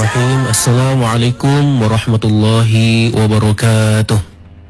Bismillahirrahmanirrahim. Assalamualaikum warahmatullahi wabarakatuh.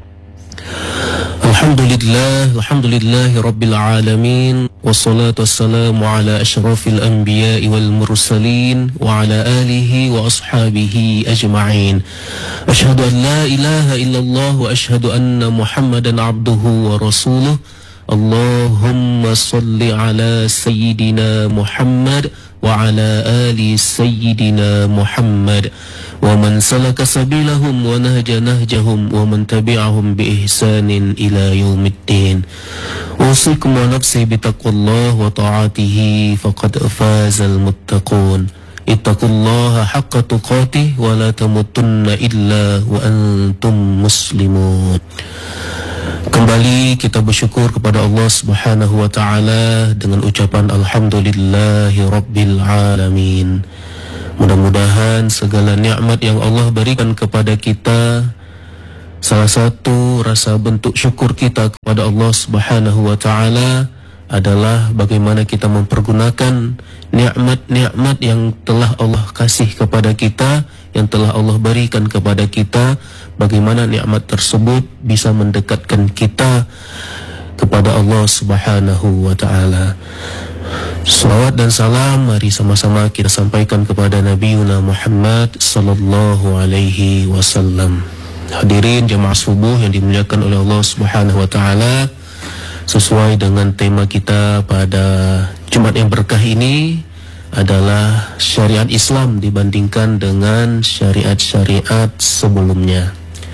Alhamdulillahi rabbil alamin. Wassalatu wassalamu ala asyrafil anbiya'i wal mursalin wa ala alihi wa ashabihi ajma'in. Ashhadu an la ilaha illallah wa ashhadu anna Muhammadan abduhu wa rasuluh. Allahumma salli ala sayyidina Muhammad wa ala ali sayyidina Muhammad wa man salaka sabilahum wa nahja nahjahum wa man tabi'ahum bi ihsanin ila yaumiddin. Usikum wa nafsi bitaqwallah wa ta'atihi faqad fazal muttaqun. Ittaqullaha haqqa tuqatih wa la tamutunna illa wa antum muslimun. Kembali kita bersyukur kepada Allah Subhanahu wa taala dengan ucapan alhamdulillahi rabbil alamin. Mudah-mudahan segala nikmat yang Allah berikan kepada kita, salah satu rasa bentuk syukur kita kepada Allah Subhanahu wa taala adalah bagaimana kita mempergunakan nikmat-nikmat yang telah Allah kasih kepada kita, yang telah Allah berikan kepada kita, bagaimana nikmat tersebut bisa mendekatkan kita kepada Allah Subhanahu wa taala. Salawat dan salam mari sama-sama kita sampaikan kepada Nabiuna Muhammad sallallahu alaihi wasallam. Hadirin jemaah subuh yang dimuliakan oleh Allah Subhanahu wa taala, sesuai dengan tema kita pada Jumat yang berkah ini adalah syariat Islam dibandingkan dengan syariat-syariat sebelumnya.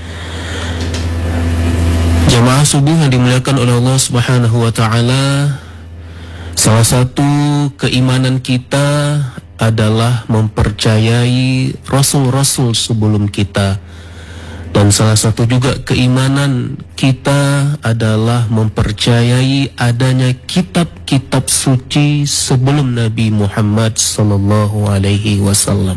Jemaah subuh yang dimuliakan oleh Allah Subhanahu wa taala, salah satu keimanan kita adalah mempercayai rasul-rasul sebelum kita. Dan salah satu juga keimanan kita adalah mempercayai adanya kitab-kitab suci sebelum Nabi Muhammad sallallahu alaihi wasallam.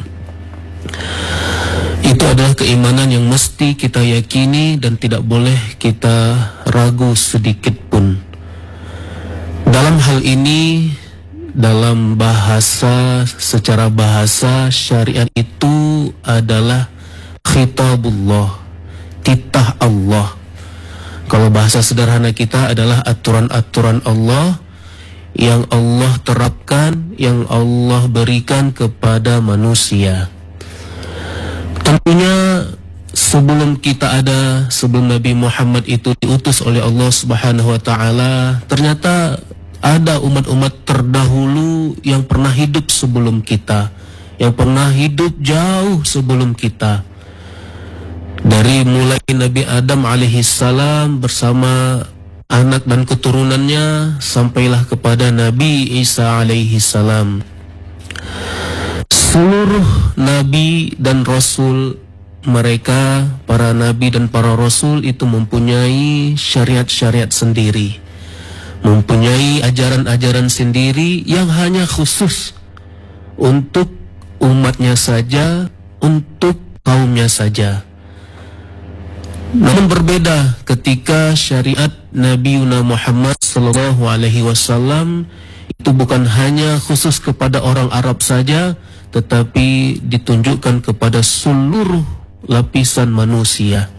Itu adalah keimanan yang mesti kita yakini dan tidak boleh kita ragu sedikit pun. Dalam hal ini, dalam bahasa, secara bahasa, syariat itu adalah khitabullah, titah Allah. Kalau bahasa sederhana kita adalah aturan-aturan Allah yang Allah terapkan, yang Allah berikan kepada manusia. Tentunya sebelum kita ada, sebelum Nabi Muhammad itu diutus oleh Allah Subhanahu wa taala, ternyata ada umat-umat terdahulu yang pernah hidup sebelum kita, yang pernah hidup jauh sebelum kita. Dari mulai Nabi Adam alaihissalam bersama anak dan keturunannya sampailah kepada Nabi Isa alaihissalam. Seluruh nabi dan rasul mereka, para nabi dan para rasul itu mempunyai syariat-syariat sendiri, mempunyai ajaran-ajaran sendiri yang hanya khusus untuk umatnya saja, untuk kaumnya saja. Namun berbeda ketika syariat Nabiuna Muhammad sallallahu alaihi wasallam itu bukan hanya khusus kepada orang Arab saja, tetapi ditunjukkan kepada seluruh lapisan manusia.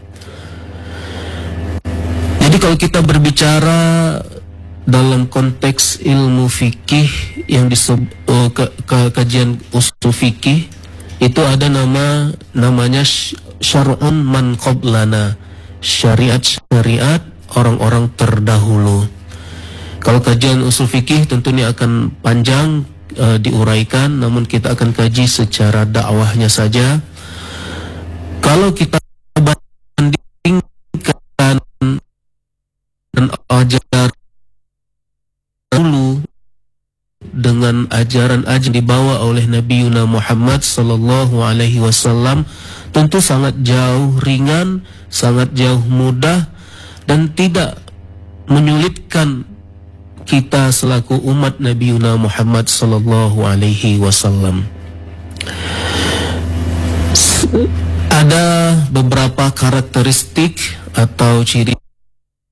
Jadi kalau kita berbicara dalam konteks ilmu fikih yang disebut kajian usul fikih, itu ada namanya syar'un man qablana, syariat-syariat orang-orang terdahulu. Kalau kajian usul fikih tentunya akan panjang diuraikan, namun kita akan kaji secara dakwahnya saja. Kalau kita bandingkan dan ajaran dulu dengan ajaran-ajaran dibawa oleh Nabiuna Muhammad sallallahu alaihi wasallam, tentu sangat jauh ringan, sangat jauh mudah, dan tidak menyulitkan kita selaku umat Nabiuna Muhammad sallallahu alaihi wasallam. Ada beberapa karakteristik atau ciri